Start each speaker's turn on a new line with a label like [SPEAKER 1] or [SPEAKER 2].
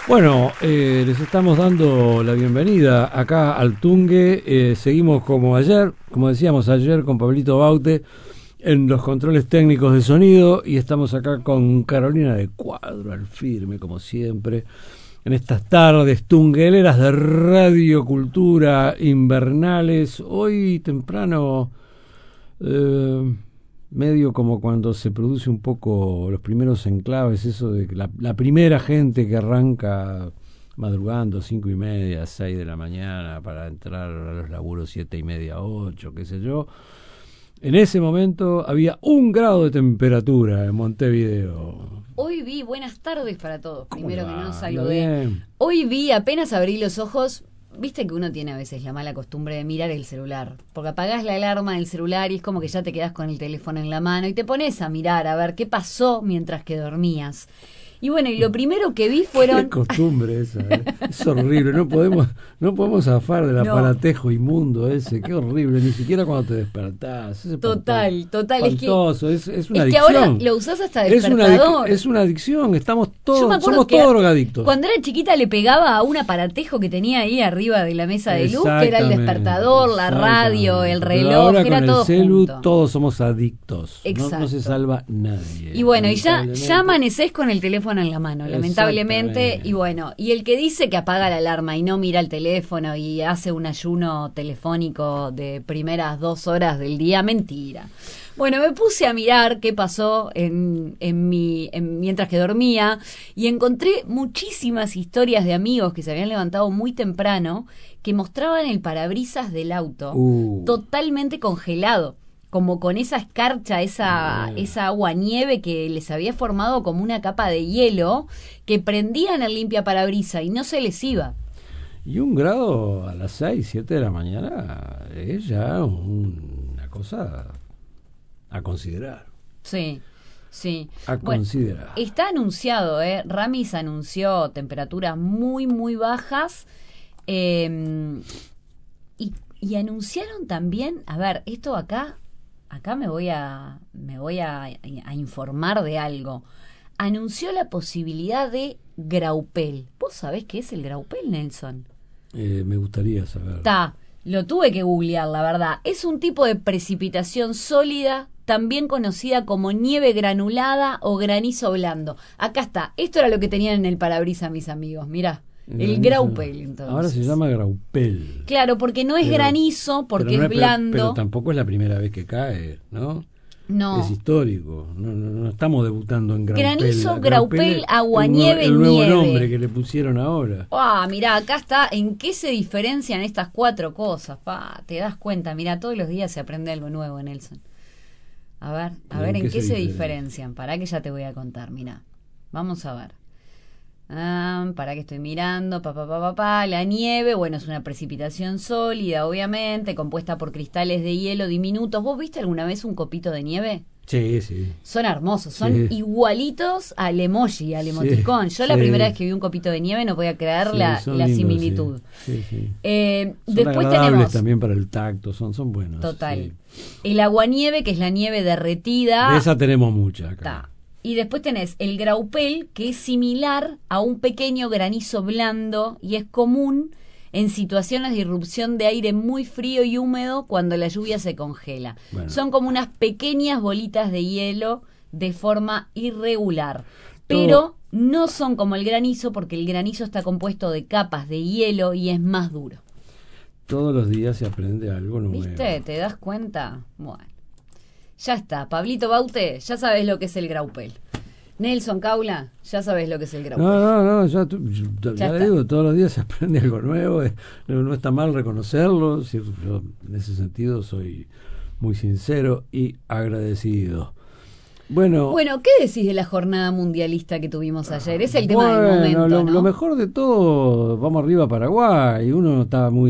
[SPEAKER 1] Bueno, les estamos dando la bienvenida acá al Tungue. Seguimos como ayer, como decíamos ayer, con Pablito Baute en los controles técnicos de sonido, y estamos acá con Carolina de Cuadro, al firme, como siempre, en estas tardes tungueleras de Radio Cultura invernales. Hoy temprano, medio como cuando se produce un poco los primeros enclaves, eso de que la primera gente que arranca madrugando 5:30, 6 de la mañana para entrar a los laburos 7:30, 8, qué sé yo. En ese momento había 1 grado de temperatura en Montevideo.
[SPEAKER 2] Hoy vi, buenas tardes para todos, primero que no
[SPEAKER 1] Bien.
[SPEAKER 2] saludé. Hoy vi, apenas abrí los ojos, viste que uno tiene a veces la mala costumbre de mirar el celular, porque apagás la alarma del celular y es como que ya te quedás con el teléfono en la mano y te pones a mirar a ver qué pasó mientras que dormías. Y bueno, y lo primero que vi fueron...
[SPEAKER 1] Qué costumbre esa, ¿eh? Es horrible, no podemos zafar del aparatejo inmundo ese, qué horrible, ni siquiera cuando te despertás. Es
[SPEAKER 2] Total,
[SPEAKER 1] espantoso, es una
[SPEAKER 2] es que
[SPEAKER 1] adicción.
[SPEAKER 2] ahora lo usás hasta despertador.
[SPEAKER 1] Es una adicción, somos
[SPEAKER 2] Yo
[SPEAKER 1] todos drogadictos.
[SPEAKER 2] Cuando era chiquita le pegaba a un aparatejo que tenía ahí arriba de la mesa de luz, que era el despertador, la radio, el reloj,
[SPEAKER 1] pero ahora
[SPEAKER 2] era
[SPEAKER 1] con
[SPEAKER 2] todo
[SPEAKER 1] el celu,
[SPEAKER 2] junto.
[SPEAKER 1] todos somos adictos.
[SPEAKER 2] Exacto.
[SPEAKER 1] No se salva nadie.
[SPEAKER 2] Y bueno, y ya amanecés con el teléfono en la mano, lamentablemente. Y bueno, y el que dice que apaga la alarma y no mira el teléfono y hace un ayuno telefónico de primeras 2 horas del día, mentira. Bueno, me puse a mirar qué pasó mientras que dormía y encontré muchísimas historias de amigos que se habían levantado muy temprano que mostraban el parabrisas del auto totalmente congelado, como con esa escarcha, esa agua nieve que les había formado como una capa de hielo, que prendían el limpiaparabrisas y no se les iba.
[SPEAKER 1] Y 1 grado a las 6, 7 de la mañana es ya una cosa a considerar.
[SPEAKER 2] Sí.
[SPEAKER 1] A considerar.
[SPEAKER 2] Está anunciado, Ramis anunció temperaturas muy, muy bajas, y anunciaron también, a ver, esto acá me voy a informar de algo. Anunció la posibilidad de graupel. ¿Vos sabés qué es el graupel, Nelson?
[SPEAKER 1] Me gustaría saber.
[SPEAKER 2] Lo tuve que googlear, la verdad. Es un tipo de precipitación sólida, también conocida como nieve granulada o granizo blando. Acá está. Esto era lo que tenían en el parabrisas mis amigos. Mirá. El graupel, entonces.
[SPEAKER 1] Ahora se llama graupel.
[SPEAKER 2] Claro, porque no es granizo, porque es blando.
[SPEAKER 1] Pero tampoco es la primera vez que cae, ¿no?
[SPEAKER 2] No.
[SPEAKER 1] Es histórico. No estamos debutando en graupel.
[SPEAKER 2] Granizo, graupel, aguanieve,
[SPEAKER 1] el nuevo
[SPEAKER 2] nieve.
[SPEAKER 1] nombre que le pusieron ahora.
[SPEAKER 2] Mirá, acá está. ¿En qué se diferencian estas 4 cosas? Te das cuenta. Mirá, todos los días se aprende algo nuevo, Nelson. A ver, ¿en qué se diferencian? Pará que ya te voy a contar, mirá. Vamos a ver. Para que estoy mirando, la nieve, bueno, es una precipitación sólida, obviamente, compuesta por cristales de hielo diminutos. ¿Vos viste alguna vez un copito de nieve?
[SPEAKER 1] Sí.
[SPEAKER 2] Son hermosos, son igualitos al emoji, al emoticón. Yo la primera vez que vi un copito de nieve no podía creer la lindos, similitud.
[SPEAKER 1] Sí.
[SPEAKER 2] Después
[SPEAKER 1] son
[SPEAKER 2] tenemos
[SPEAKER 1] también para el tacto, son buenos.
[SPEAKER 2] Total.
[SPEAKER 1] Sí.
[SPEAKER 2] El aguanieve, que es la nieve derretida.
[SPEAKER 1] De esa tenemos mucha acá.
[SPEAKER 2] Y después tenés el graupel, que es similar a un pequeño granizo blando y es común en situaciones de irrupción de aire muy frío y húmedo cuando la lluvia se congela. Bueno. Son como unas pequeñas bolitas de hielo de forma irregular, pero no son como el granizo, porque el granizo está compuesto de capas de hielo y es más duro.
[SPEAKER 1] Todos los días se aprende algo nuevo.
[SPEAKER 2] ¿Viste? ¿Te das cuenta? Bueno. Ya está, Pablito Baute, ya sabes lo que es el graupel. Nelson Caula, ya sabes lo que es el graupel.
[SPEAKER 1] No, ya le digo, todos los días se aprende algo nuevo, no está mal reconocerlo. Yo en ese sentido soy muy sincero y agradecido. Bueno,
[SPEAKER 2] ¿qué decís de la jornada mundialista que tuvimos ayer? Es el tema del momento, ¿no?
[SPEAKER 1] Lo mejor de todo, vamos arriba a Paraguay, uno está muy